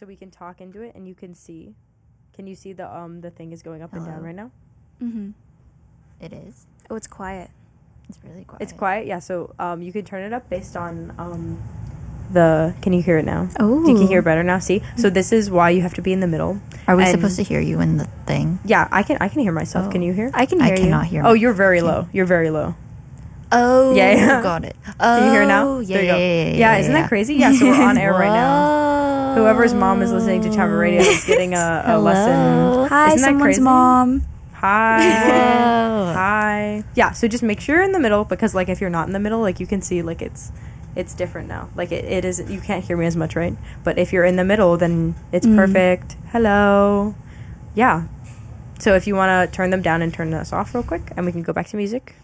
so we can talk into it and you can see. Can you see the thing is going up and down right now? Mm-hmm. It is. Oh, it's quiet. It's really quiet. It's quiet, yeah. So you can turn it up based on the. Can you hear it now? Oh, you can hear better now. See, so this is why you have to be in the middle. Are we supposed to hear you in the thing? Yeah, I can hear myself. Oh. Can you hear? I can hear I you. cannot hear. Oh, you're very low. You're very low. Oh, yeah. Got it. Oh, Can you hear now? Yeah, There you go. yeah, Isn't that crazy? Yeah, so we're on air right now. Whoever's mom is listening to Chama Radio is getting a lesson. Hi, Isn't that someone's crazy? mom. Hi. Whoa. Hi. Yeah, so just make sure you're in the middle because like if you're not in the middle, like you can see like it's different now. Like it is, you can't hear me as much, right? But if you're in the middle, then it's perfect. Hello. Yeah. So if you want to turn them down and turn us off real quick and we can go back to music.